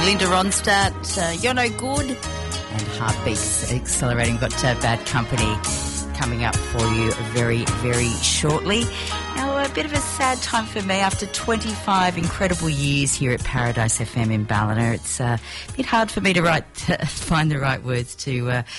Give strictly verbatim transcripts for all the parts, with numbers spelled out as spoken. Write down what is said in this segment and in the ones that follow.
Linda Ronstadt, uh, You're No Good, and Heartbeats Accelerating. We've got uh, Bad Company coming up for you very, very shortly. Now, a bit of a sad time for me after twenty-five incredible years here at Paradise F M in Ballina. It's uh, a bit hard for me to write, uh, find the right words to uh,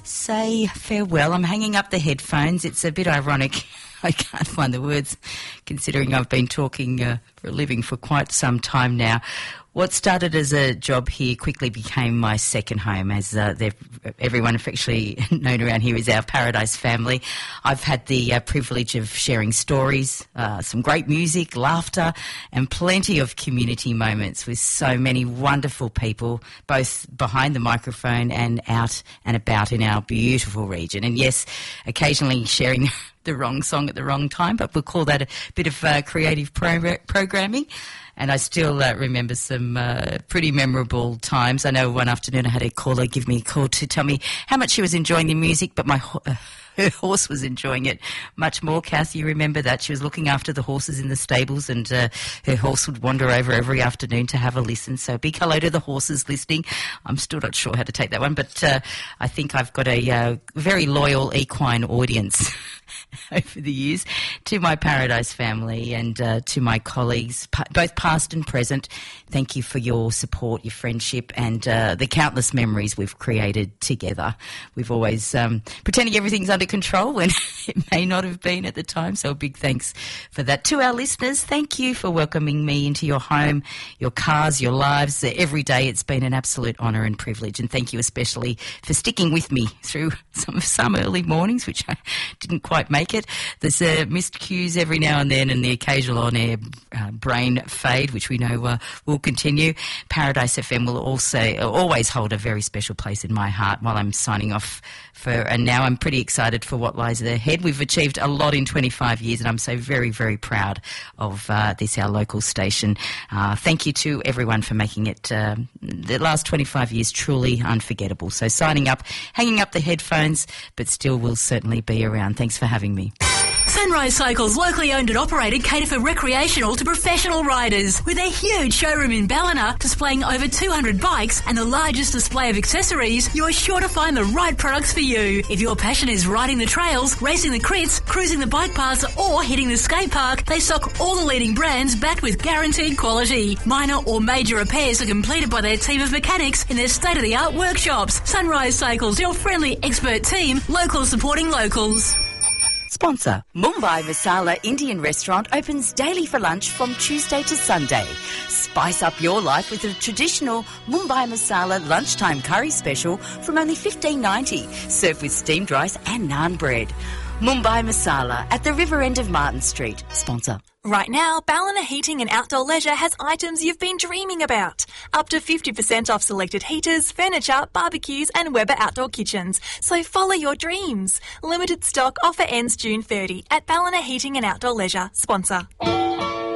say farewell. I'm hanging up the headphones. It's a bit ironic. I can't find the words, considering I've been talking uh, for a living for quite some time now. What started as a job here quickly became my second home, as uh, everyone affectionately known around here is our Paradise family. I've had the uh, privilege of sharing stories, uh, some great music, laughter, and plenty of community moments with so many wonderful people, both behind the microphone and out and about in our beautiful region. And yes, occasionally sharing the wrong song at the wrong time, but we'll call that a bit of uh, creative pro- programming. And I still uh, remember some uh, pretty memorable times. I know one afternoon I had a caller give me a call to tell me how much she was enjoying the music, but my ho- uh, her horse was enjoying it much more. Kathy, you remember that? She was looking after the horses in the stables, and uh, her horse would wander over every afternoon to have a listen. So big hello to the horses listening. I'm still not sure how to take that one, but uh, I think I've got a uh, very loyal equine audience over the years. To my Paradise family and uh, to my colleagues, pa- both past and present, thank you for your support, your friendship, and uh, the countless memories we've created together. We've always um, pretending everything's under control when it may not have been at the time, so a big thanks for that. To our listeners, thank you for welcoming me into your home, your cars, your lives. Every day it's been an absolute honour and privilege, and thank you especially for sticking with me through some some early mornings, which I didn't quite make it. There's uh, missed cues every now and then, and the occasional on-air uh, brain fade, which we know uh, will continue. Paradise F M will also uh, always hold a very special place in my heart while I'm signing off for, and now I'm pretty excited for what lies ahead. We've achieved a lot in twenty-five years, and I'm so very, very proud of uh, this, our local station. Uh, thank you to everyone for making it uh, the last twenty-five years truly unforgettable. So signing up, hanging up the headphones, but still will certainly be around. Thanks for having me. Sunrise Cycles, locally owned and operated, cater for recreational to professional riders. With a huge showroom in Ballina displaying over two hundred bikes and the largest display of accessories, you're sure to find the right products for you. If your passion is riding the trails, racing the crits, cruising the bike paths or hitting the skate park, they stock all the leading brands backed with guaranteed quality. Minor or major repairs are completed by their team of mechanics in their state-of-the-art workshops. Sunrise Cycles, your friendly expert team, locals supporting locals. Sponsor. Mumbai Masala Indian Restaurant opens daily for lunch from Tuesday to Sunday. Spice up your life with a traditional Mumbai Masala lunchtime curry special from only fifteen ninety, served with steamed rice and naan bread. Mumbai Masala at the river end of Martin Street. Sponsor. Right now, Ballina Heating and Outdoor Leisure has items you've been dreaming about. Up to fifty percent off selected heaters, furniture, barbecues and Weber outdoor kitchens. So follow your dreams. Limited stock offer ends June thirtieth at Ballina Heating and Outdoor Leisure. Sponsor.